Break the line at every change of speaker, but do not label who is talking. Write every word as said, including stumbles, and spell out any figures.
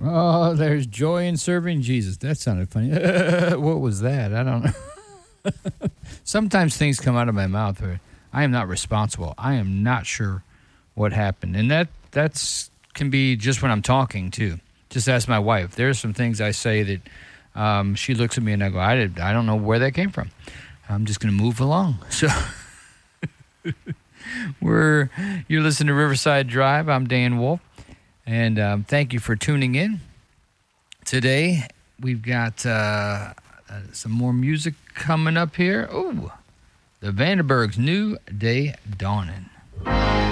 Oh, there's joy in serving Jesus. That sounded funny. What was that? I don't know. Sometimes things come out of my mouth where I am not responsible. I am not sure what happened. And that that's can be just when I'm talking, too. Just ask my wife. There's some things I say that um, she looks at me and I go, I, did, I don't know where that came from. I'm just going to move along. So we're you're listening to Riverside Drive. I'm Dan Wolf. And um, thank you for tuning in. Today, we've got uh, uh, some more music coming up here. Oh, the Vandenbergs' New Day Dawning.